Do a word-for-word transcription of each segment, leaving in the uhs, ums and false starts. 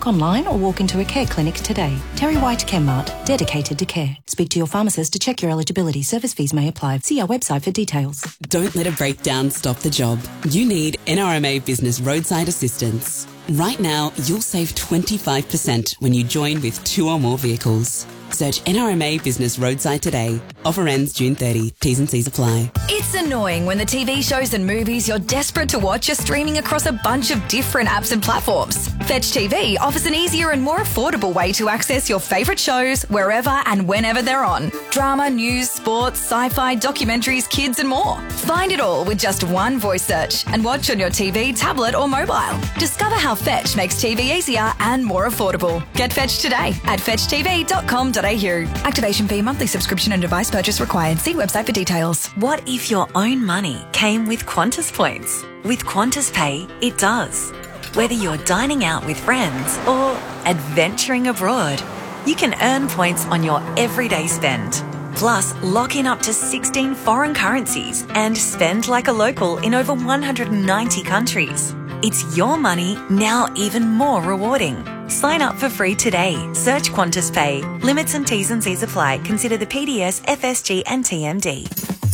Book online or walk into a care clinic today. Terry White CareMart, dedicated to care. Speak to your pharmacist to check your eligibility. Service fees may apply. See our website for details. Don't let a breakdown stop the job. You need N R M A Business Roadside Assistance. Right now, you'll save twenty-five percent when you join with two or more vehicles. Search N R M A Business Roadside today. Offer ends June thirtieth. T's and C's apply. It's annoying when the T V shows and movies you're desperate to watch are streaming across a bunch of different apps and platforms. Fetch T V offers an easier and more affordable way to access your favourite shows wherever and whenever they're on. Drama, news, sports, sci-fi, documentaries, kids and more. Find it all with just one voice search and watch on your T V, tablet or mobile. Discover how Fetch makes T V easier and more affordable. Get Fetch today at fetch t v dot com dot a u. Activation fee, monthly subscription and device purchase required. See website for details. What if your own money came with Qantas points? With Qantas Pay, it does. Whether you're dining out with friends or adventuring abroad, you can earn points on your everyday spend. Plus, lock in up to sixteen foreign currencies and spend like a local in over one hundred ninety countries. It's your money, now even more rewarding. Sign up for free today. Search Qantas Pay. Limits and T's and C's apply. Consider the P D S, F S G and T M D.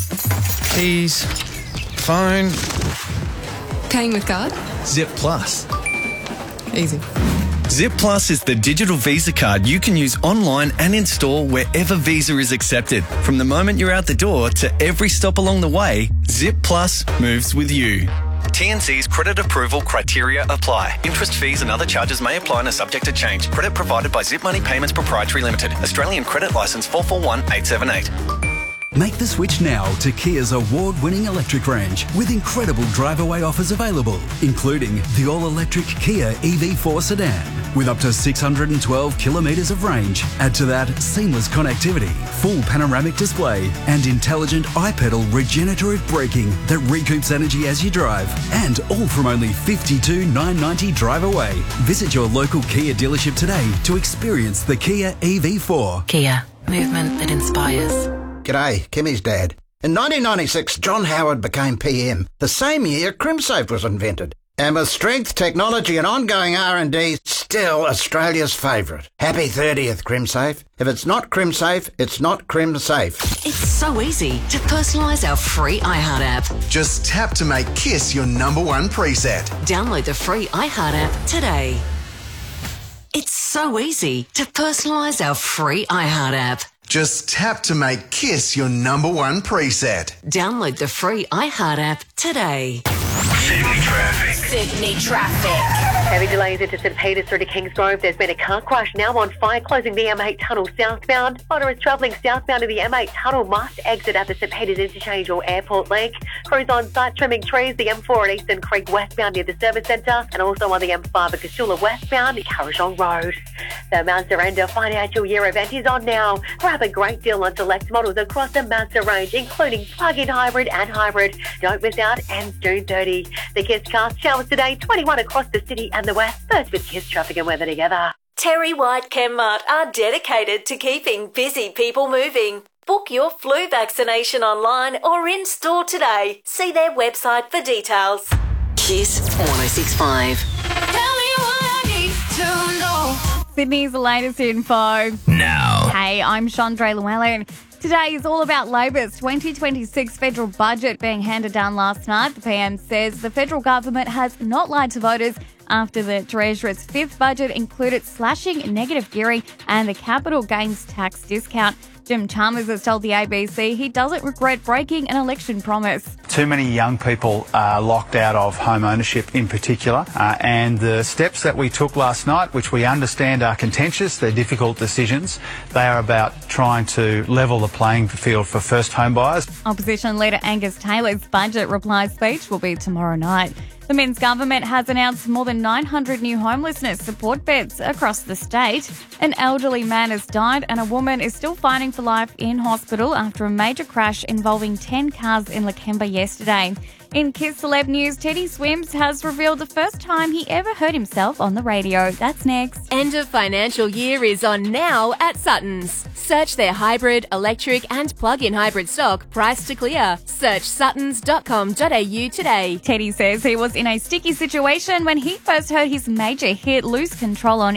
Keys, phone. Paying with card? Zip Plus. Easy. Zip Plus is the digital Visa card you can use online and in store wherever Visa is accepted. From the moment you're out the door to every stop along the way, Zip Plus moves with you. T and C's credit approval criteria apply. Interest, fees and other charges may apply and are subject to change. Credit provided by Zip Money Payments Proprietary Limited. Australian Credit Licence four four one eight seven eight. Make the switch now to Kia's award-winning electric range with incredible drive-away offers available, including the all-electric Kia E V four sedan with up to six hundred twelve kilometres of range. Add to that seamless connectivity, full panoramic display and intelligent iPedal regenerative braking that recoups energy as you drive. And all from only fifty-two thousand nine hundred ninety dollars drive away. Visit your local Kia dealership today to experience the Kia E V four. Kia, movement that inspires. G'day, Kimmy's dad. In nineteen ninety-six, John Howard became P M, the same year CrimSafe was invented. And with strength, technology and ongoing R and D, still Australia's favourite. Happy thirtieth, CrimSafe. If it's not CrimSafe, it's not CrimSafe. It's so easy to personalise our free iHeart app. Just tap to make Kiss your number one preset. Download the free iHeart app today. It's so easy to personalise our free iHeart app. Just tap to make Kiss your number one preset. Download the free iHeart app today. Sydney traffic. Sydney traffic. Heavy delays into St Peters through to Kingsgrove. There's been a car crash now on fire closing the M eight tunnel southbound. Motorists travelling southbound to the M eight tunnel must exit at the St Peters interchange or airport link. Crews on site trimming trees, the M four at Eastern Creek westbound near the service centre and also on the M five at Casula westbound at Carrigeon Road. The Mazda Render financial year event is on now. Grab a great deal on select models across the Mazda range, including plug-in hybrid and hybrid. Don't miss out, ends June thirtieth. The Kiss cast showers today, twenty-one across the city and the west. First with Kiss traffic and weather together. Terry White CareMart are dedicated to keeping busy people moving. Book your flu vaccination online or in store today. See their website for details. Kiss one oh six point five. Tell me what I need to know. Sydney's latest info. Now. Hey, I'm Chandra Llewellyn. Today is all about Labor's twenty twenty-six federal budget being handed down last night. The P M says the federal government has not lied to voters after the Treasurer's fifth budget included slashing negative gearing and the capital gains tax discount. Jim Chalmers has told the A B C he doesn't regret breaking an election promise. Too many young people are locked out of home ownership in particular, uh, and the steps that we took last night, which we understand are contentious, they're difficult decisions, they are about trying to level the playing field for first home buyers. Opposition Leader Angus Taylor's budget reply speech will be tomorrow night. The Minns government has announced more than nine hundred new homelessness support beds across the state. An elderly man has died and a woman is still fighting for life in hospital after a major crash involving ten cars in Lakemba yesterday. In Kiss Celeb News, Teddy Swims has revealed the first time he ever heard himself on the radio. That's next. End of financial year is on now at Suttons. Search their hybrid, electric and plug-in hybrid stock priced to clear. Search suttons dot com dot a u today. Teddy says he was in a sticky situation when he first heard his major hit Lose Control on